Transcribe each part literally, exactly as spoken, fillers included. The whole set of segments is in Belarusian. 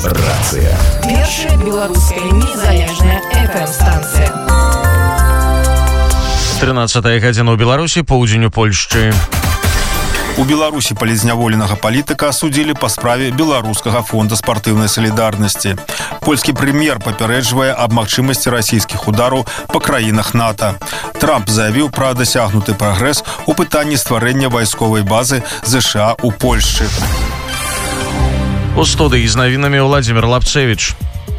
Рацыя. Першая беларуская незалежная эф эм-станцыя. тринадцатая гадзіна ў Беларусі, поўдзень у Польшчы. У Беларусі палізняволенага палітыка асудзілі па справе Беларускага фонда спартыўнай салідарнасці. Польскі прэм'ер папярэджвае аб магчымасці расійскіх удараў па краінах НАТО. Трамп заявіў пра дасягнуты прагрэс у пытанні стварэння вайсковай базы ЗША ў Польшчы. У студыі з навінамі Владзімір Лапцевіч.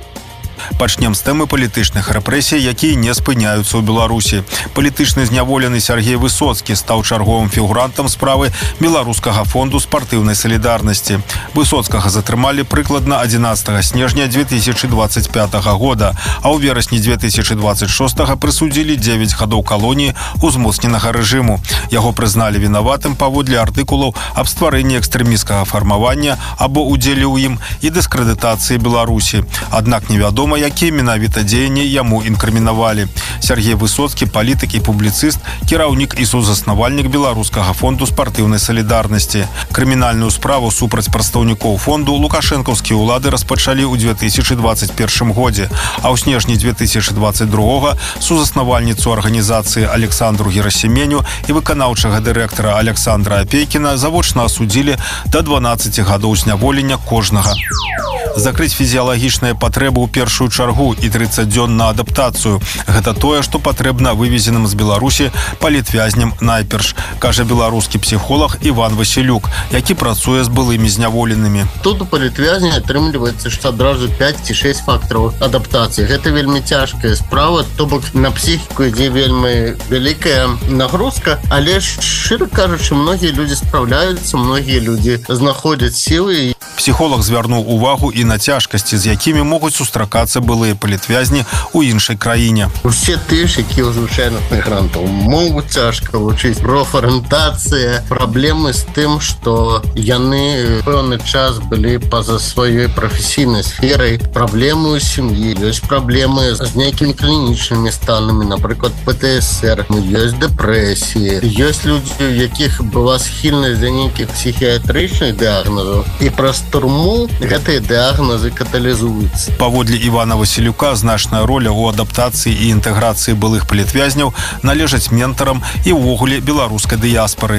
Пачнем з тэмы палітычных рэпрэсій, якія не спыняюцца ў Беларусі. Палітычны зняволены Сергей Высоцкі стаў чарговым фігурантам справы Беларускага фонду спартыўнай салідарнасці. Высоцкага затрымалі прыкладна адзінаццатага снежня дзве тысячы дваццаць пятага года, а ў верасні дзве тысячы дваццаць шостага прысудзілі дзевяць гадоў калоніі узмоцненага рэжыму. Яго прызналі вінаватым паводле артыкулаў аб стварэнні экстрэмісцкага фармавання або удзеле ў ім і дыскрэдытацыі Беларусі. Аднак невядома, якія менавіта дзеянні яму інкрымінавалі. Сергей Высоцкі, палітык і публіцыст, кіраўнік і сузаснавальнік Беларускага фонду спартыўнай салідарнасці. Крымінальную справу супраць прадстаўнікоў фонду лукашэнкаўскія ўлады распачалі ў дзве тысячы дваццаць першым годзе, а ў снежні дзве тысячы дваццаць другога сузаснавальніцу арганізацыі Александру Герасіменю і выканаўчага дырэктара Александра Апейкіна завочна асудзілі да дванаццаці гадоў зняволення кожнага. Закрыць фізіялагічныя патрэбы ў першую чаргу і трыццаць дзён на адаптацыю. Гэта тое, што патрэбна вывезеным з Беларусі палітвязням найперш, кажа беларускі псіхолог Іван Васілюк, які працуе з былымі зняволенымі. Тут у палітвязня атрымліваецца, што адразу пяць ці шэсць фактараў адаптацыі. Гэта вельмі цяжкая справа, то бок на псіхіку ідзе вельмі вялікая нагрузка, але ж, шчыра кажучы, многія людзі спраўляюцца, многія людзі знаходзяць сілы. Псіхолог звярнуў увагу і на цяжкасці, з якімі могуць сустракацца былыя палітвязні ў іншай краіне. Усе тыя ж, якія ў звычайных мігрантаў могуць цяжка вучыць. Профарыентацыя, праблемы з тым, што яны пэўны час былі па-за сваёй прафесійнай сферай. Праблемы ў сям'і, ёсць праблемы з нейкімі клінічнымі станамі, напрыклад, пэ тэ эс эр, ёсць дэпрэсіі. Ёсць людзі, у якіх была схільнасць да нейкіх псіхіятрычных дыягназаў, і праз турму гэтыя дыягназы каталізуюцца. Паводле Івана Васілюка, значная роля ў адаптацыі і інтэграцыі былых палітвязняў належаць ментарам і ўвогуле беларускай дыяспары.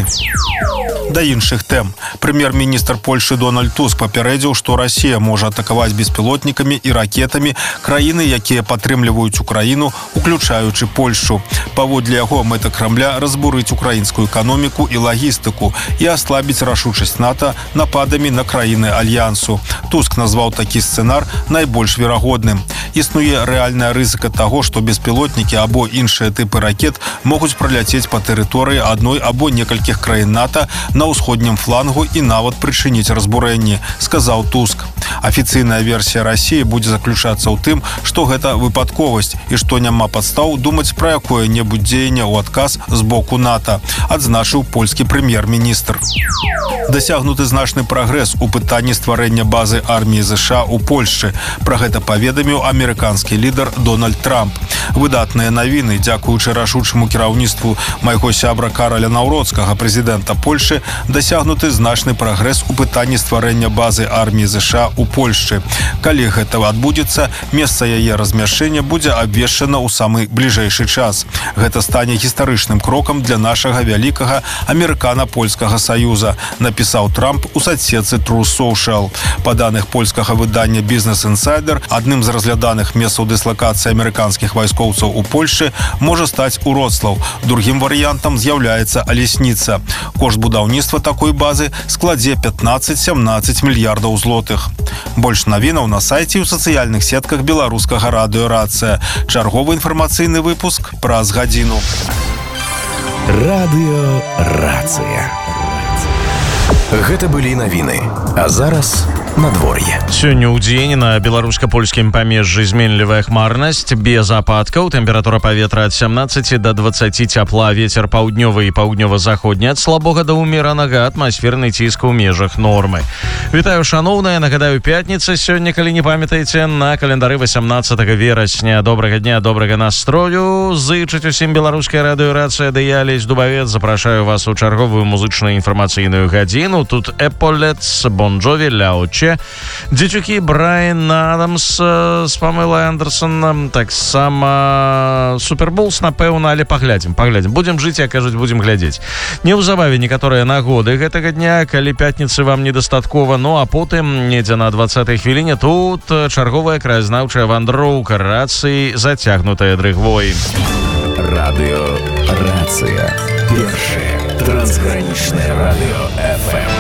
Да іншых тэм. Прэм'ер-міністр Польшы Дональд Туск папярэдзіў, што Расія можа атакаваць беспілотнікамі і ракетамі краіны, якія падтрымліваюць Украіну, уключаючы Польшчу. Паводле яго, мэта Крамля разбурыць украінскую эканоміку і лагістыку і аслабіць рашучасць НАТО нападамі на краіны Альянсу. Туск назваў такі сцэнар найбольш верагодным. Існуе рэальная рызыка таго, што беспілотнікі або іншыя тыпы ракет могуць праляцець па тэрыторыі адной або некалькіх краін НАТО на ўсходнім флангу і нават прычыніць разбурэнні, сказаў Туск. Афіцыйная версія Расіі будзе заключацца ў тым, што гэта выпадковасць і што няма падстаў думаць пра якое-небудзь дзеянне ў адказ з боку НАТО, адзначыў польскі прэм'ер-міністр. Дасягнуты значны прагрэс у пытанні стварэння базы арміі ЗША ў Польшчы. Пра гэта паведаміў амерыканскі лідар Дональд Трамп. Выдатныя навіны, дзякуючы рашучаму кіраўніцтву майго сябра Караля Наўроцкага, прэзідэнта Польшчы, дасягнуты значны прагрэс у пытанні стварэння базы арміі ЗША ў Польшчы. Калі гэта адбудзецца, месца яе размяшчэння будзе абвешчана ў самы бліжэйшы час. Гэта стане гістарычным крокам для нашага вялікага амерыкана-польскага саюза, напісаў Трамп у садсетцы Truth Social. Па даных польскага выдання Business Insider, адным з разгляданых месцаў дыслакацыі амерыканскіх вайскоўцаў у Польшчы можа стаць Уроцлаў. Другім варыянтам з'яўляецца Алесніца. Кошт будаўніцтва такой базы складзе пятнаццаць-сямнаццаць мільярдаў злотых. Больш навінаў на сайце і ў сацыяльных сетках беларускага радыё «Рацыя». Чарговы інфармацыйны выпуск праз гадзіну. Радыё «Рацыя». Гэта былі навіны. А зараз надвор'е. Сёння ў дзень на беларуска-польскім памежжы зменлівая хмарнасць, без ападкаў, тэмпература паветра ад сямнаццаці да дваццаці цяпла, вецер паўднёвы і паўднёва-заходні ад слабога да ўмеранага, атмасферны ціск у межах нормы. Вітаю, шановныя, нагадаю, пятніца сёння, калі не памятаеце, на календары восемнадцатого верасня. Добрага дня, добрага настрою. Зычыць усім беларуская радыёрацыя, ды я, Лесь Дубавец, запрашаю вас у чарговую музычную інфармацыйную гадзіну. Тут Эполетс, Бон Джови, Ляуче, дзецюкі Брайан Адамс з Памелай Андерсон, таксама Суперболс, напэўна, але паглядзім, паглядзім. Будзем жыць, як кажуць, будзем глядзець. Неўзабаве некаторыя нагоды гэтага дня, калі пятніцы вам недастаткова, ну а потым недзе на двадцатай хвіліне тут чарговая краязнаўчая вандроўка рацыі, зацягнутая дрыгвой. Радыё Рацыя. Першае трансгранічнае радыё эф эм.